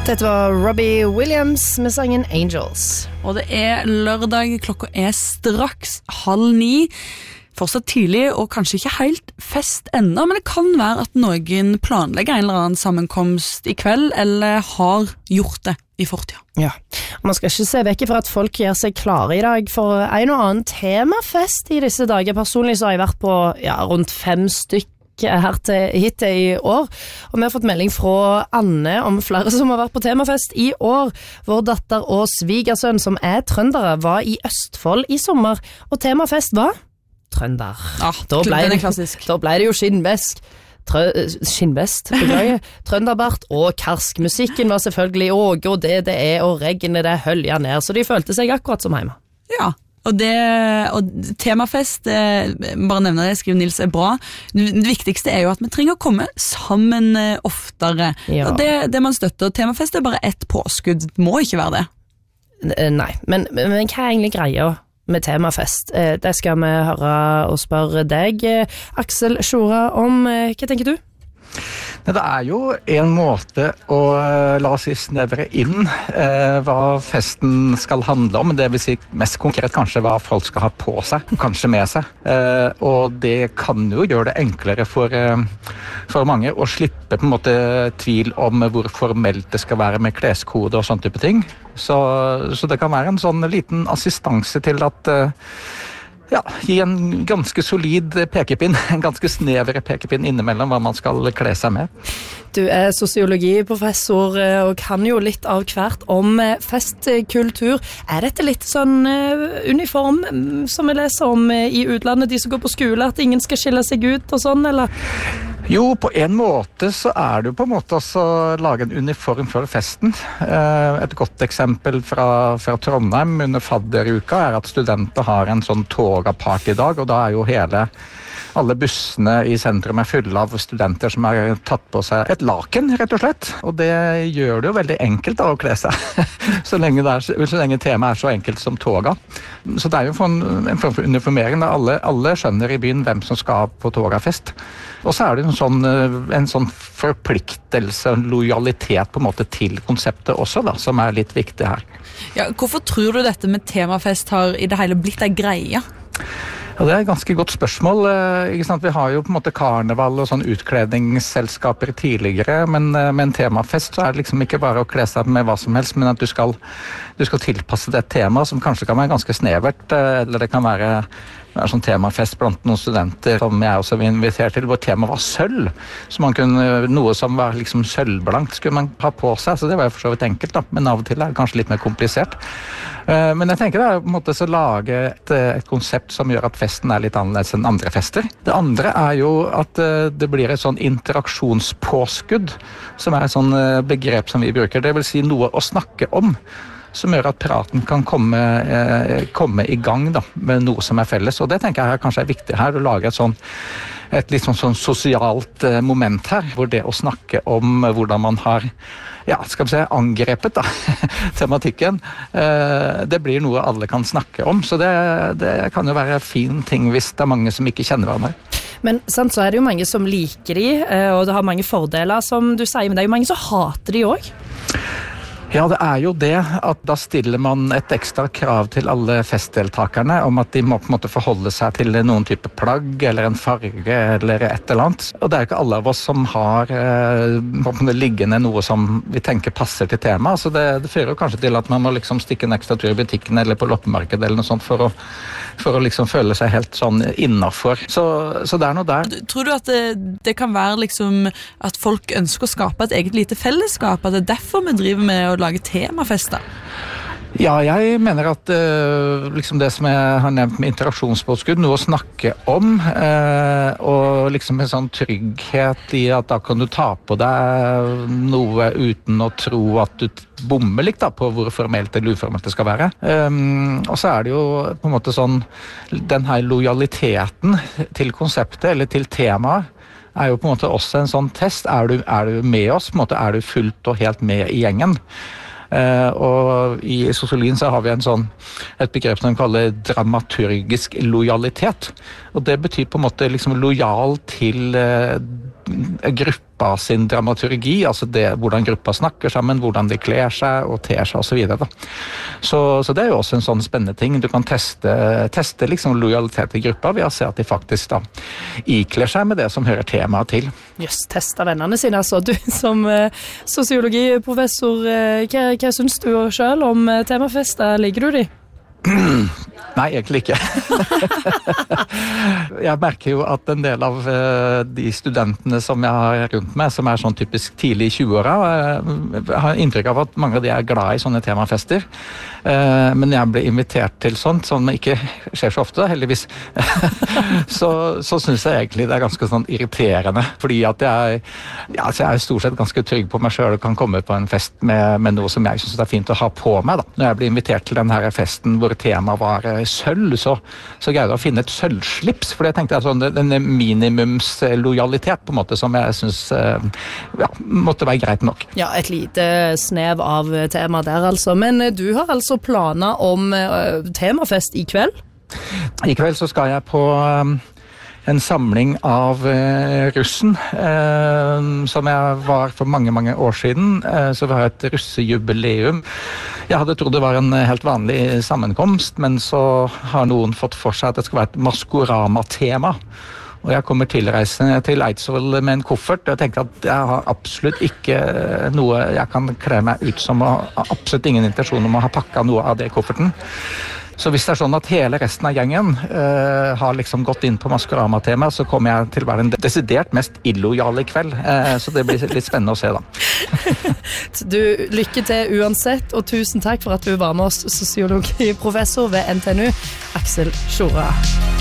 Dette var Robbie Williams med sangen Angels. Og det lørdag, klokka straks 8:30. Fortsatt tidlig og kanskje ikke helt fest enda, men det kan være at noen planlegger en eller annen sammenkomst i kveld, eller har gjort det i fortida. Ja, og man skal ikke se vekk fra at folk gjør seg klare i dag for en og annen temafest i disse dager. Personlig så har jeg vært på rundt 5 stykk hit i år, og vi har fått melding fra Anne om flere som har vært på temafest i år. Vår datter og svigersønn som trøndere var i Østfold i sommer, og temafest var trønder. Da ble det jo skinnbest, beklager. Trønderbart og karsk. Musikken var selvfølgelig Åge og det og regnet det hølja ned, så de følte seg akkurat som hjemme. Ja. Og temafest, bare nevner det, skriver Nils, bra. Det viktigste jo at vi trenger å komme sammen oftere. Ja. Og det man støtter. Temafest bare ett påskudd, det må ikke være det. Nei, men hva egentlig greia med temafest? Det skal vi høre og spørre deg, Aksel Sjora, om. Hva tenker du? Det jo en måte å la oss si snevre inn hva festen skal handle om, det vil si mest konkret kanskje hva folk skal ha på seg, kanskje med seg. Og det kan jo gjøre det enklere for mange å slippe på en måte tvil om hvor formelt det skal være med kleskode og sånn type ting. Så det kan være en sånn liten assistanse til at gi en ganske solid pekepinn, en ganske snevere pekepinn innimellom hva man skal kle seg med. Du sosiologiprofessor og kan jo litt av hvert om festkultur. Dette litt sånn uniform som vi leser om i utlandet, de som går på skole, at ingen skal skille seg ut og sånn, eller? Jo, på en måte så det jo på en måte også å lage en uniform for festen. Et godt eksempel fra Trondheim under fadderuka at studenter har en sånn toga-party-dag, og da jo alle bussene i sentrum fulle av studenter som har tatt på seg et laken, rett og slett. Og det gjør det jo veldig enkelt å kle seg, så lenge temaet så enkelt som toga. Så det jo en form for uniformering, da alle skjønner i byen hvem som skal på togafest. Og så det en sånn forpliktelse, en lojalitet på en måte til konseptet også, da, som litt viktig her. Ja, hvorfor tror du dette med temafest har i det hele blitt en greie? Ja, det et ganske godt spørsmål. Ikke sant? Vi har jo på en måte karneval og sånn utkledningsselskaper tidligere, men temafest så det liksom ikke bare å kle seg med hva som helst, men at du skal tilpasse det tema som kanskje kan være ganske snevert, eller det kan være sånn temafest blant noen studenter som jeg også vil invitere til, hvor tema var sølv. Så noe som var liksom sølvblankt skulle man ha på seg, så det var jo for så vidt enkelt da, men av og til det kanskje litt mer komplisert. Men jeg tenker det på en måte så lage et konsept som gjør at festen litt annerledes enn andre fester. Det andre jo at det blir et sånn interaksjonspåskudd, som et sånn begrep som vi bruker. Det vil si noe å snakke om, som gjør at praten kan komme i gang da, med noe som felles. Og det tenker jeg kanskje viktig her, å lage et litt sånn sosialt moment her, hvor det å snakke om hvordan man har skal vi si, angrepet da, tematikken, det blir noe alle kan snakke om. Så det kan jo være en fin ting hvis det mange som ikke kjenner hverandre. Men sant, så det jo mange som liker de, og det har mange fordeler, som du sier, men det jo mange som hater de også. Ja, det jo det at da stiller man et ekstra krav til alle festdeltakerne om at de må på en måte forholde seg til noen type plagg eller en farge eller et eller annet. Og det jo ikke alle av oss som har liggende noe som vi tenker passer til temaet. Så det fører jo kanskje til at man må liksom stikke en ekstra tur i butikken eller på loppemarkedet eller noe sånt for å liksom føle seg helt sånn innenfor. Så det noe der. Tror du at det kan være liksom at folk ønsker å skape et eget lite fellesskap, at det derfor vi driver med å lage temafester? Ja, jeg mener at liksom det som jeg har nevnt med interaksjonspåskudd, noe å snakke om, og liksom en sånn trygghet i at da kan du ta på deg noe uten å tro at du bommer litt da, på hvor formelt eller uformelt det skal være. Og så det jo på en måte sånn, den her lojaliteten til konseptet eller til temaet, jo på en måte også en sånn test. Du med oss? På en måte du fullt og helt med i gjengen? Og i sosiologien så har vi et begrep som vi kaller dramaturgisk lojalitet. Og det betyr på en måte liksom lojal til gruppa sin dramaturgi, altså hvordan gruppa snakker sammen, hvordan de kler seg og ter seg og så videre. Så det jo også en sånn spennende ting. Du kan teste liksom lojalitet i gruppa ved å se at de faktisk da ikler seg med det som hører temaet til. Just, testa vennene sine, altså. Du som sosiologiprofessor, hva syns du selv om temafest? Liker du de? Nei, egentlig ikke. Jeg merker jo at en del av de studentene som jeg har rundt meg, som sånn typisk tidlig i 20-åra, har inntrykk av at mange av de glad i sånne temafester. Men jeg ble invitert til sånt, som ikke skjer så ofte, heldigvis. så synes jeg egentlig det ganske sånn irriterende, fordi at jeg stort sett ganske trygg på meg selv og kan komme på en fest med noe som jeg synes det fint å ha på meg. Da. Når jeg ble invitert til denne festen hvor temaet var sølv, så greide jeg å finne et sølvslips, for jeg tenkte sånn, denne minimumslojalitet på en måte som jeg synes måtte være greit nok. Ja, et lite snev av tema der altså, men du har altså planer om temafest i kveld? I kveld så skal jeg på en samling av russen, som jeg var for mange år siden, så vi har et russejubileum. Jeg hadde trodd det var en helt vanlig sammenkomst, men så har noen fått for seg at det skal være et Maskorama-tema. Og jeg kommer tilreisende til Eidsvoll med en koffert, og jeg tenker at jeg har absolutt ikke noe jeg kan kle meg ut som, og absolutt ingen intensjon om å ha pakket noe av det i kofferten. Så hvis det sånn at hele resten av gjengen har liksom gått inn på Maskorama-tema, så kommer jeg til å være den desidert mest illojale i kveld. Så det blir litt spennende å se da. Du, lykke til uansett, og tusen takk for at du var med oss, sosiologiprofessor ved NTNU, Aksel Tjora.